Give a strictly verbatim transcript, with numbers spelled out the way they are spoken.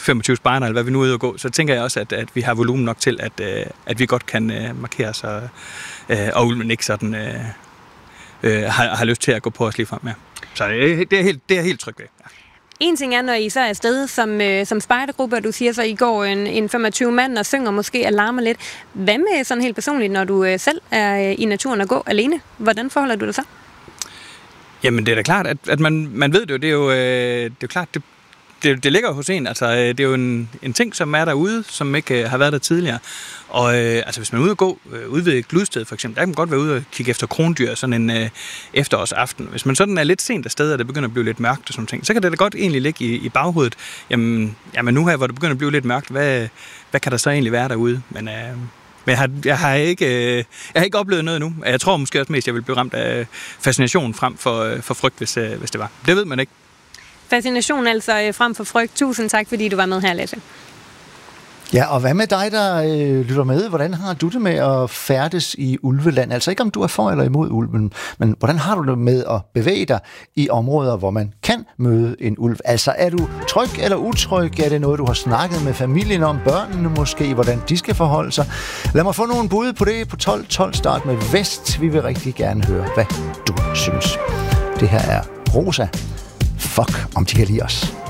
femogtyve spejder, eller hvad vi nu er ude at gå, så tænker jeg også, at, at vi har volumen nok til, at, øh, at vi godt kan øh, markere os, og, øh, og ulven ikke sådan øh, øh, har, har lyst til at gå på os lige frem med. Så det, det, er helt, det er helt trygt ved. Ja. En ting er, når I så er afsted som, øh, som spejdergruppe, og du siger så, I går en, en femogtyve mand og synger måske og larmer lidt. Hvad med sådan helt personligt, når du øh, selv er øh, i naturen og går alene? Hvordan forholder du dig så? Jamen, det er da klart, at, at man, man ved det jo. Det er jo, øh, det er jo klart, det, det, det ligger hos en. Altså, øh, det er jo en, en ting, som er derude, som ikke øh, har været der tidligere. Og øh, altså, hvis man er ude og gå, øh, ude ved et gludsted for eksempel, der kan man godt være ude og kigge efter krondyr sådan en øh, efterårsaften. Hvis man sådan er lidt sent afsted, og det begynder at blive lidt mørkt og sådan ting, så kan det da godt egentlig ligge i, i baghovedet. Jamen, jamen, nu her, hvor det begynder at blive lidt mørkt, hvad, hvad kan der så egentlig være derude? Men, øh, men jeg, har, jeg, har ikke, øh, jeg har ikke oplevet noget endnu. Jeg tror måske også mest, at jeg vil blive ramt af fascination frem for, øh, for frygt, hvis, øh, hvis det var. Det ved man ikke. Fascination altså øh, frem for frygt. Tusind tak, fordi du var med her, Lasse. Ja, og hvad med dig, der øh, lytter med? Hvordan har du det med at færdes i ulveland? Altså ikke om du er for eller imod ulven, men hvordan har du det med at bevæge dig i områder, hvor man kan møde en ulv? Altså er du tryg eller utryg? Er det noget, du har snakket med familien om? Børnene måske, hvordan de skal forholde sig? Lad mig få nogle bud på det på tolv tolv. Start med Vest. Vi vil rigtig gerne høre, hvad du synes. Det her er Rosa. Fuck, om de kan lide os.